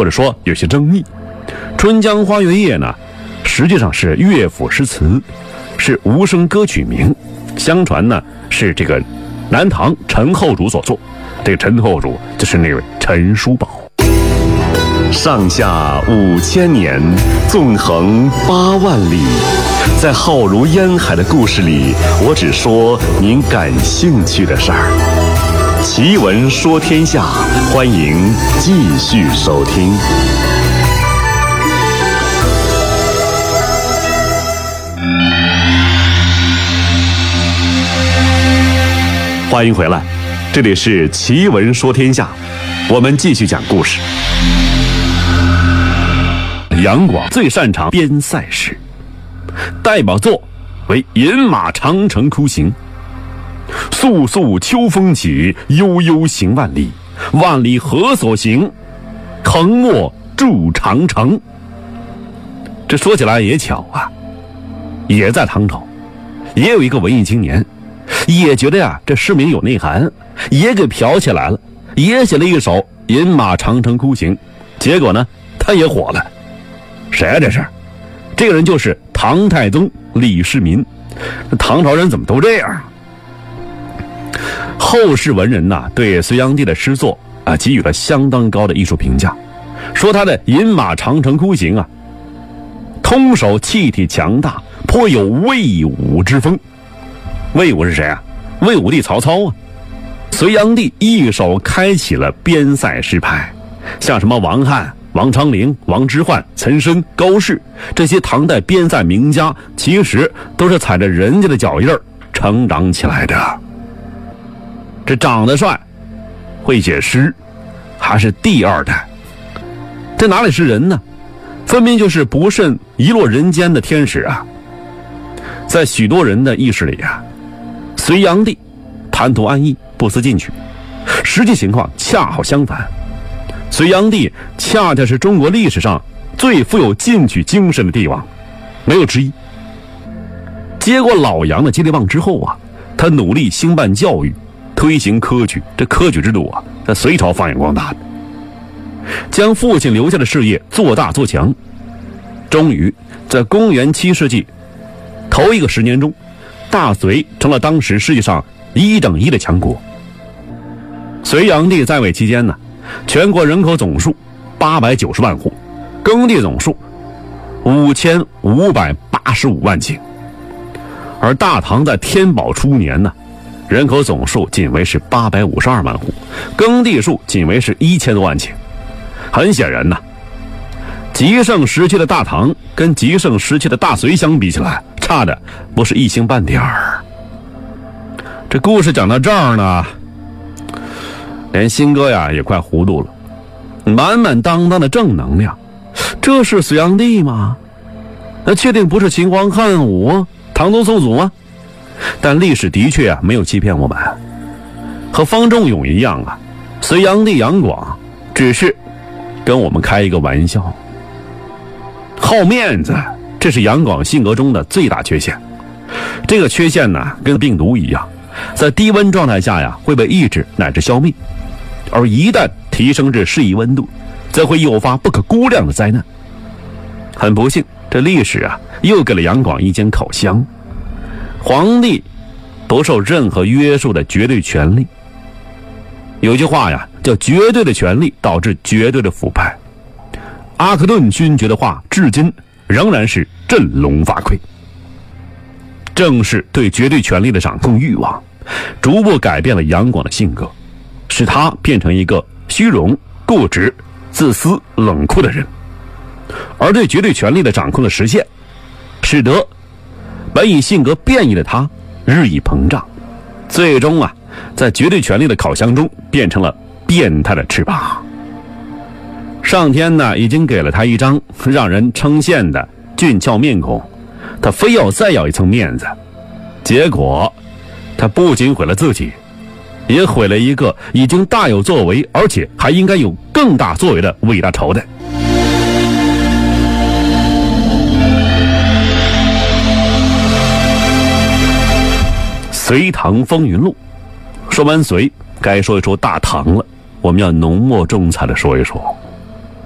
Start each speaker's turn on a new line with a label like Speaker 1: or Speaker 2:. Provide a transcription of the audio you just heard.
Speaker 1: 或者说有些争议。春江花月夜呢，实际上是乐府诗词，是无声歌曲名。相传呢是这个南唐陈后主所作，这个陈后主就是那位陈叔宝。
Speaker 2: 上下5000年，纵横8万里，在浩如烟海的故事里，我只说您感兴趣的事儿。奇闻说天下，欢迎继续收听。欢迎回来，这里是奇闻说天下，我们继续讲故事。
Speaker 1: 杨广最擅长边塞诗，代表作为《饮马长城哭行》。肃肃秋风起，悠悠行万里，万里何所行？横莫筑长城。这说起来也巧啊，也在唐朝，也有一个文艺青年，也觉得呀这诗名有内涵，也给嫖起来了，也写了一首《饮马长城哭行》，结果呢他也火了。谁啊这是？这个人就是唐太宗李世民。唐朝人怎么都这样？后世文人呐对隋炀帝的诗作给予了相当高的艺术评价，说他的《饮马长城哭行》通手气体强大，颇有魏武之风。魏武是谁啊？魏武帝曹操啊。隋炀帝一手开启了边塞诗派，像什么王翰、王昌龄、王之涣、岑参、高适这些唐代边塞名家，其实都是踩着人家的脚印成长起来的。这长得帅，会写诗，还是第二代，这哪里是人呢？分明就是不慎遗落人间的天使啊！在许多人的意识里隋炀帝贪图安逸，不思进取，实际情况恰好相反。隋炀帝恰恰是中国历史上最富有进取精神的帝王，没有之一。接过老杨的接力棒之后他努力兴办教育，推行科举，这科举制度在隋朝发扬光大的，将父亲留下的事业做大做强。终于在公元7世纪头一个10年中，大隋成了当时世界上1等1的强国。隋炀帝在位期间全国人口总数890万户，耕地总数5585万顷。而大唐在天宝初年人口总数仅为是852万户，耕地数仅为是1000多万顷。很显然极盛时期的大唐跟极盛时期的大隋相比起来，差的不是一星半点儿。这故事讲到这儿呢，连新哥也快糊涂了，满满当当的正能量，这是隋炀帝吗？那确定不是秦皇汉武、唐宗宋祖吗？但历史的确没有欺骗我们，和方仲永一样隋炀帝杨广只是跟我们开一个玩笑。好面子，这是杨广性格中的最大缺陷。这个缺陷跟病毒一样，在低温状态下会被抑制乃至消灭，而一旦提升至适宜温度，则会诱发不可估量的灾难。很不幸，这历史又给了杨广一间烤箱。皇帝不受任何约束的绝对权力。有句话叫绝对的权力导致绝对的腐败。阿克顿勋爵的话至今仍然是振聋发聩。正是对绝对权力的掌控欲望，逐步改变了杨广的性格，使他变成一个虚荣、固执、自私、冷酷的人。而对绝对权力的掌控的实现，使得本已性格变异的他日益膨胀，最终在绝对权力的烤箱中变成了变态的翅膀。上天已经给了他一张让人称羡的俊俏面孔，他非要再要一层面子，结果他不仅毁了自己，也毁了一个已经大有作为而且还应该有更大作为的伟大朝代。隋唐风云录，说完隋，该说一说大唐了。我们要浓墨重彩的说一说